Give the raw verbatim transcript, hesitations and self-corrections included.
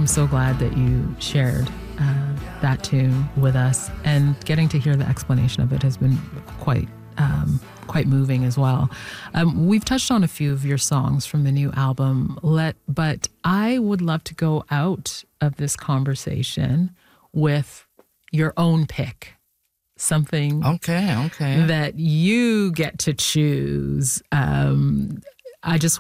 so glad that you shared uh, that tune with us, and getting to hear the explanation of it has been quite um, quite moving as well. Um, we've touched on a few of your songs from the new album, Let, but I would love to go out of this conversation with your own pick. Something okay, okay. that you get to choose. Um, I just